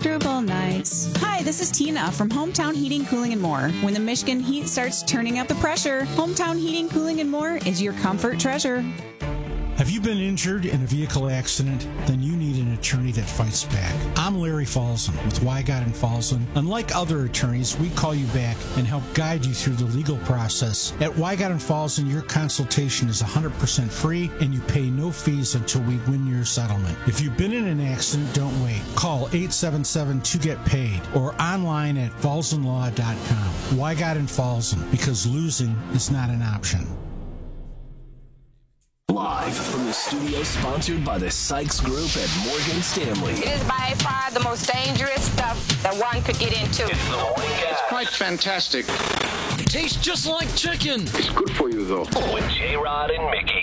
comfortable nights. Hi, this is Tina from Hometown Heating, Cooling, and More. When the Michigan heat starts turning up the pressure, Hometown Heating, Cooling, and More is your comfort treasure. Have you been injured in a vehicle accident? Then you need an attorney that fights back. I'm Larry Falzon with Wygott and Falzon. Unlike other attorneys, we call you back and help guide you through the legal process. At Wygott and Falzon, your consultation is 100% free and you pay no fees until we win your settlement. If you've been in an accident, don't wait. Call 877-2-GET-PAID or online at falzonlaw.com. Wygott and Falzon, because losing is not an option. Live from the studio sponsored by the Sykes Group at Morgan Stanley. It is by far the most dangerous stuff that one could get into. It's quite fantastic. It tastes just like chicken. It's good for you, though. With J-Rod and Mickey.